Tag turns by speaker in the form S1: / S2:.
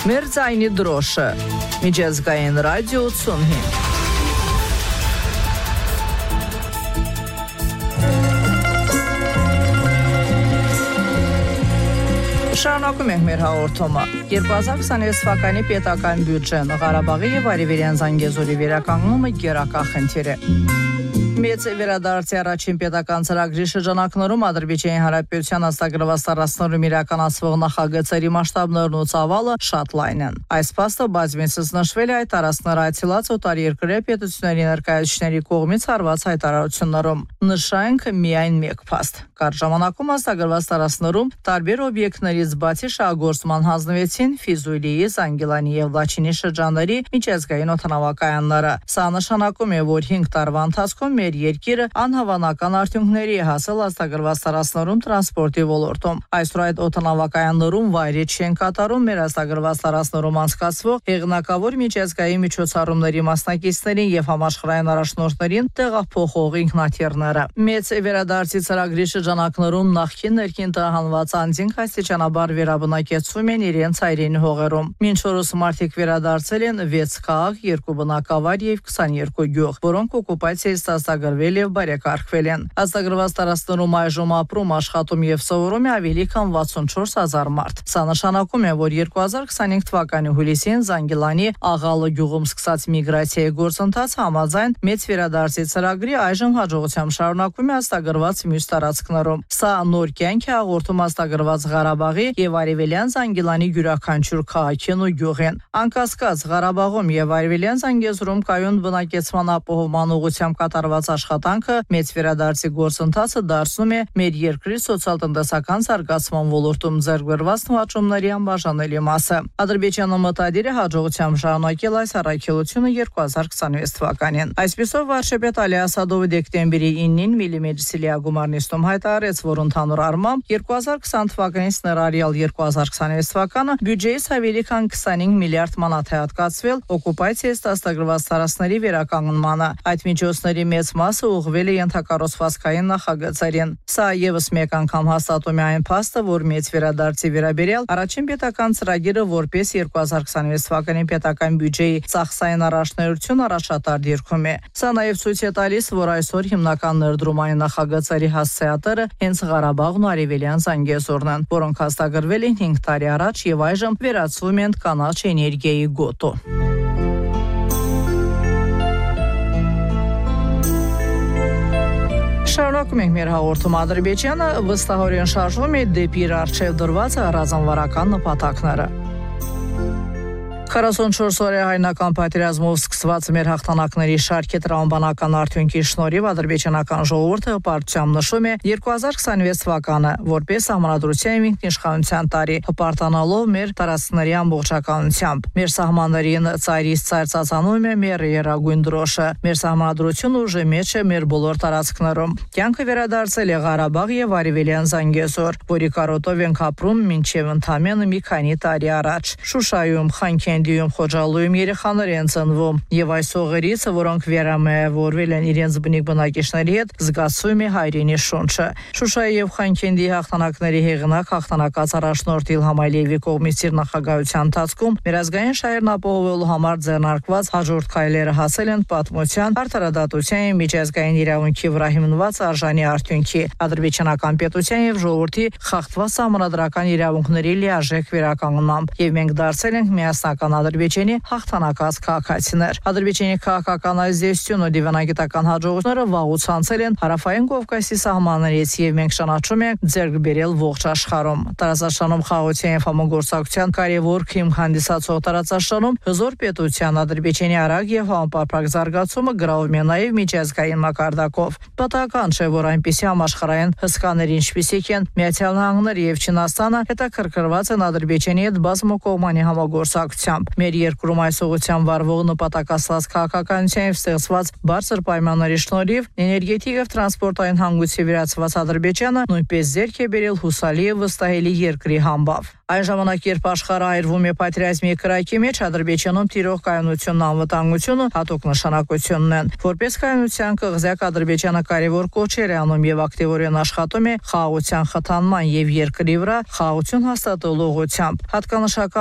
S1: Մեր ձայնի դրոշը, միջազգային ռադիո 85։ Շարունակում ենք մեր հաղորդումը։ 2026 թվականի պետական բյուջեն Ղարաբաղի եւ Արևելյան Զանգեզուրի վերականգնումը գերակա խնդիր է։ Մեծ վերադարձի առաջին պետական ծրագրի շրջանակներում Ադրբեջանի Հանրապետության աստագրված տարածքներում իրականացվող նախագծերի մասշտաբներն ու ծավալը շատ լայն են։ Այս փաստը բազմիցս նշվել է այդ տարածքները այցելած օտարերկրյա պետությունների ներկայացուցիչների կողմից արված հայտարարություններում։ Նշենք միայն մեկ փաստ։ Կարճ ժամանակում աստագրված տարածքներում տարբեր օբյեկտներից բացի շահգործման հանձնվեցին Ֆիզուլիի, Զանգիլանի եւ Լաչինի շրջանների միջազգային օդանավակայանները։ Սա նշանակում է, որ 5 տարվա ընթացքում մեր երկիրը անհավանական արդյունքների է հասել աստագրված տարածքներում տրանսպորտի ոլորտում։ Այսօր այդ օդանավակայաններում վայրի չեն կատարում մեր աստագրված տարածքներում անցկացվող հեղինակավոր միջազգային միջոցառումների մասնակիցներին եւ համաշխարհային առաջնորդներին տեղափոխող ինքնաթիռները։ Մեծ վերադարձի ծրագրի շրջանակներում նախկին ներքին տրահանված անձինք աստիճանաբար վերաբնակեցվում են իրենց հայրենի հողերում։ Մինչ օրս մարդիկ վերադարձել են 6 քաղաք, 2 բնակավար եւ 22 գյուղ, որոնք օկուպացիայից ստացագրվել եւ բարեկարգվել են։ Աստագրված տարածքներում այժմ ապրում, աշխատում եւ սովորում է ավելի քան 64000 մարդ։ Սա նշանակում է, որ 2025 թվականի հուլիսին Զանգիլանի Աղալը գյուղում սկսած միգրացիայի գործընթացը համաձայն մեծ վերադարձի ծրագրի այժմ հաջողությամբ շարունակվում է աստագրված մյուս տարածքներում։ Սա նոր կյանք է աղորդում աստագրված Ղարաբաղի եւ Արևելյան Զանգիլանի յուրաքանչյուր քաղաքին ու գյուղին։ Անկասկած Ղարաբաղում եւ Արևելյան Զանգեզուրում կայուն բնակեցման ապահովման ուղղությամբ կատարված աշխատանքը մեծ վերադարձի գործընթացը դարձնում է մեր երկրի սոցիալ-տնտեսական զարգացման ոլորտում ձեռք բերված նվաճումների անբաժանելի մասը։ Ադրբեջանը մտադիր է հաջողությամբ շարունակել այս առաքելությունը 2026 թվականին։ Այսպիսով վարչապետ Ալի Ասադովը դեկտեմբերի 9-ին Միլիմեջլիսի լիագումարնիստում հայտարարեց, որ ընդհանուր առմամբ 2020 թվականից ներառյալ 2026 թվականը բյուջեից ավելի քան 25 միլիարդ մանաթ է հատկացվել օկուպացիայից ստացագրված տարածքների վերականգնմանը։ Այդ միջոցների մեծ մասը ուղղվել է ենթակառուցվածքային նախագծերին։ Սա եւս մեկ անգամ հաստատում է այն փաստը, որ մեծ վերադարձի վերաբերյալ առաջին պետական ծրագիրը որպես 2026 թվականի պետական բյուջեի ծախսային առաջնահերթություն առաջատար դիրքում է։ Սա նաեւ ցույց է տալիս, որ այսօր հիմնական ներդրումային նախագծերի հասցեատերը հենց Ղարաբաղն ու Արևելյան Զանգեզուրն են, որոնք հաստագրվել են 5 տարի առաջ եւ այժմ վերածվում են կանաչ էներգիայի գոտու։ Շարունակում ենք մեր հաղորդումը։ Ադրբեջանը վստահորեն շարժվում է դեպի իր առջև դրված ռազմավարական նպատակները։ 44 օրյա հայնական պատերազմով սկսված մեր հաղթանակների շարքի տրամաբանական արդյունքի շնորհիվ ադրբեջանական ժողովուրդը հպարտությամբ նշում է 2026 թվականը որպես համանդրության ինքնիշխանության տարի, հպարտանալով մեր տարածքների ամբողջականությամբ։ Մեր սահմաններին ծայրից ծայր ծածանում է մեր երագույն դրոշը։ Մեր սահմանադրությունը ուժի մեջ է մեր բոլոր տարածքներում։ Կյանքը վերադարձել է Ղարաբաղ եւ Արևելյան Զանգեզուր, որի կարոտով ենք ապրում մինչև ընդամենը մի քանի տարի առաջ։ Շուշայում, Խանքենդիում, Խոջալույում երեխաներ են ծնվում եւ այս օղերից, որոնք վերամիավորվել են իրենց բնիկ բնակիչների հետ, զգացում է հայրենի շունչը։ Շուշայի եւ Խանքենդի հաղթանակների հեղինակ հաղթանակած առաջնորդ Իլհամ Ալիևի կողմից իր նախագահության ընթացքում մեր ազգային շահերն ապահովելու համար ձեռնարկված հաջորդ քայլերը հասել են պատմության, արդարադատության եւ միջազգային իրավունքի վրա հիմնված արժանի արդյունքի, ադրբեջանական պետության եւ ժողովրդի խախտված համանդրական իրավունքների լիարժեք վերականգնմամբ եւ մենք դարձել ենք միասնական Ադրբեջանի հաղթանակած քաղաքացիներ։ Ադրբեջանի քաղաքական ազդեցությունն ու դիվանագիտական հաջողությունները վաղուց անցել են Հարավային Կովկասի սահմաններից եւ մենք ճանաչում ենք ձեռք բերել ողջ աշխարհում։ Տարածաշրջանում խաղաղության եւ համագործակցության կարևոր քիմ հանդիսացող տարածաշրջանում հզոր պետության Ադրբեջանի արագ եւ համապարփակ զարգացումը գրավում է նաեւ միջազգային մակարդակով։ Պատահական չէ, որ այնպիսի համաշխարհային հսկաներ ինչպիսիք են Միացյալ Նահանգները եւ Չինաստանը հետաքրքրված են Ադրբեջանի հետ բազմակողմանի համագործակցությամբ։ Մեր երկրում այս ուղղությամբ վարվող նպատակասլաց քաղաքականության եւ ստեղծված բարձր պայմանների շնորհիվ էներգետիկ եւ տրանսպորտային հանգույցի վերածված Ադրբեջանը նույնպես ձեռք է բերել հուսալի եւ վստահելի երկրի համբավ։ Այն ժամանակ, երբ աշխարհը այրվում է պատերազմի կրակի մեջ, Ադրբեջանում տիրող կայունությունն անվտանգությունը հատուկ նշանակությունն են։ Որպես կայունության կղզյակ Ադրբեջանը կարևոր կոչեր է անում եւ ակտիվորեն աշխատում է խաղաղության խթանման եւ երկրի վրա խաղաղություն հաստատելու ուղղությամբ։ Հատկանշական